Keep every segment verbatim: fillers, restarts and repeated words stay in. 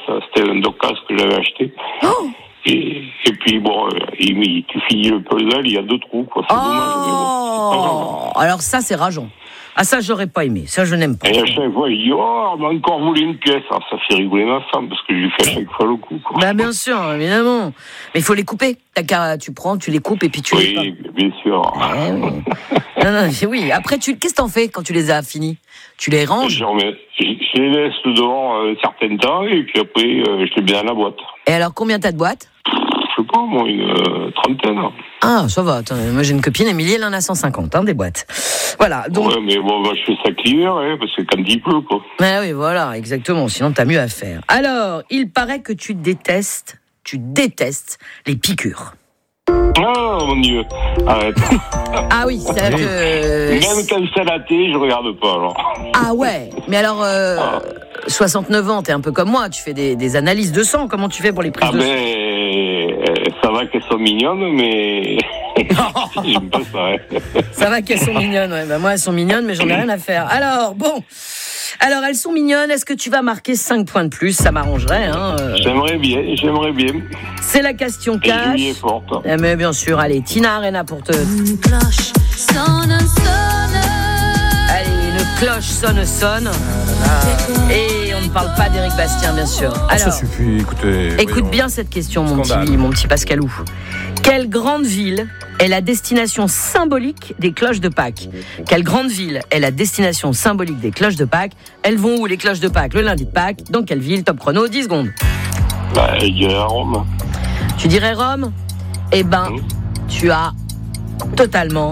c'était un Docas que j'avais acheté. Oh et, et puis bon, il, il, tu finis le puzzle, il y a deux trous, quoi. C'est oh dommage, mais bon, c'est alors ça, c'est rageant. Ah, ça, j'aurais pas aimé. Ça, je n'aime pas. Et à chaque fois, il dit, oh, on m'a encore volé une pièce. Alors, ça fait rigoler ma femme, parce que je lui fais à chaque fois le coup, quoi. Bah, bien sûr, évidemment. Mais il faut les couper. T'as qu'à, tu prends, tu les coupes et puis tu oui, les Oui, bien sûr. Ouais, oui. non, non, oui. Après, tu, qu'est-ce que t'en fais quand tu les as finis? Tu les ranges? Je, remets, je, je les laisse devant un euh, certain temps, et puis après, euh, je les mets dans la boîte. Et alors, combien t'as de boîtes? Je sais pas, moi, une euh, trentaine. Ah, ça va. Attends, moi, j'ai une copine, Émilie, elle en a cent cinquante, hein, des boîtes. Voilà. Donc... Ouais, mais bon, bah, je fais ça l'hiver, hein, parce que quand il pleut, quoi. Ah oui, voilà, exactement. Sinon, t'as mieux à faire. Alors, il paraît que tu détestes, tu détestes les piqûres. Oh, mon Dieu. Arrête. Ah oui, c'est vrai que... Même quand c'est à la télé, je regarde pas, alors. Ah ouais. Mais alors, euh, ah. soixante-neuf ans, t'es un peu comme moi, tu fais des, des analyses de sang. Comment tu fais pour les prises ah de ben, sang? Ça va qu'elles sont mignonnes, mais j'aime pas ça. Hein. Ça va qu'elles sont mignonnes, ouais. Ben moi, elles sont mignonnes, mais j'en ai rien à faire. Alors, bon. Alors, elles sont mignonnes. Est-ce que tu vas marquer cinq points de plus? Ça m'arrangerait. Hein. J'aimerais bien, j'aimerais bien. C'est la question cash. Julie est forte. Eh mais bien sûr, allez, Tina Arena pour te... Une cloche sonne, sonne. Allez, une cloche sonne, sonne. Et on ne parle pas d'Éric Bastien, bien sûr. Alors, ça suffit, écoutez. Écoute voyons. bien cette question, mon petit, mon petit Pascalou. Quelle grande ville est la destination symbolique des cloches de Pâques? Quelle grande ville est la destination symbolique des cloches de Pâques? Elles vont où, les cloches de Pâques, le lundi de Pâques? Dans quelle ville? Top chrono, dix secondes. Bah, je dirais Rome. Tu dirais Rome? Eh ben, mmh. tu as totalement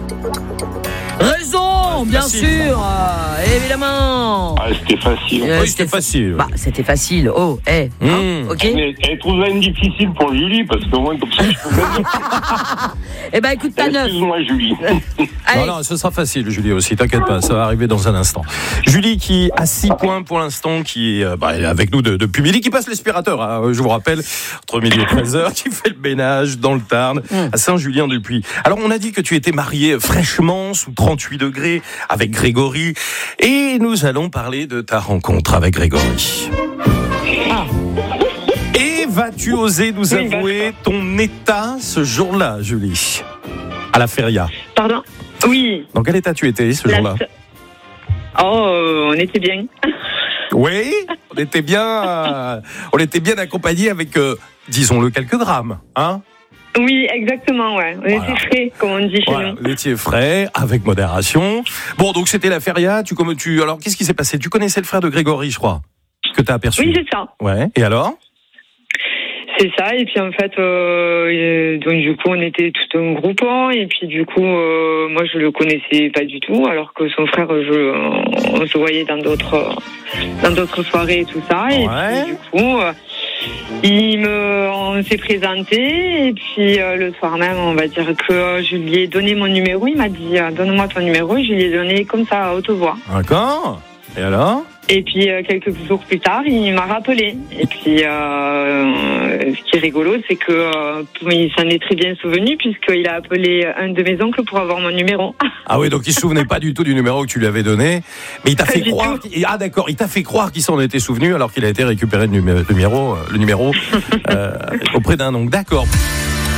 raison, bien facile, sûr, euh, évidemment. Ah, c'était facile. Euh, oui, c'était facile. Bah, c'était facile. Oh, eh, hey, mmh. hein, ok. Mais elle trouve ça difficile pour Julie, parce qu'au moins, comme ça, je peux gagner. Eh ben, écoute, t'as neuf. Excuse-moi, Julie. Non, non, ce sera facile, Julie aussi, t'inquiète pas, ça va arriver dans un instant. Julie qui a six points pour l'instant, qui euh, bah, est avec nous de, depuis midi, qui passe l'aspirateur, hein, je vous rappelle, entre midi et treize heures, qui fait le ménage dans le Tarn, mmh. à Saint-Julien-du-Puy. Alors, on a dit que tu étais marié fraîchement, sous trente-huit degrés, avec Grégory, et nous allons parler de ta rencontre avec Grégory. Ah. Et vas-tu oser nous avouer ton état ce jour-là, Julie, à la feria? Pardon? Oui. Dans quel état tu étais ce la jour-là? Oh, euh, on était bien. Oui, on était bien, euh, on était bien accompagnés avec, euh, disons-le, quelques grammes, hein? Oui, exactement, ouais. On voilà. était frais, comme on dit chez voilà, nous. Vous étiez frais, avec modération. Bon, donc c'était la feria. Tu, comme, tu, alors, qu'est-ce qui s'est passé? Tu connaissais le frère de Grégory, je crois, que tu as aperçu. Oui, c'est ça. Ouais. Et alors? C'est ça. Et puis en fait, euh, donc du coup, on était tout un groupe. Et puis du coup, euh, moi, je le connaissais pas du tout, alors que son frère, je, on se voyait dans d'autres, dans d'autres soirées et tout ça. Ouais. Et puis du coup. Euh, Il me, on s'est présenté et puis euh, le soir même, on va dire que euh, je lui ai donné mon numéro. Il m'a dit euh, donne-moi ton numéro. Et je lui ai donné comme ça à haute voix. D'accord. Et alors? Et puis euh, quelques jours plus tard, il m'a rappelé. Et puis euh, ce qui est rigolo, c'est que euh, il s'en est très bien souvenu puisqu'il a appelé un de mes oncles pour avoir mon numéro. Ah oui, donc il se souvenait pas du tout du numéro que tu lui avais donné, mais il t'a fait croire. Ah d'accord, il t'a fait croire qu'il s'en était souvenu alors qu'il a été récupéré le numéro, le numéro, le numéro euh, auprès d'un oncle. D'accord.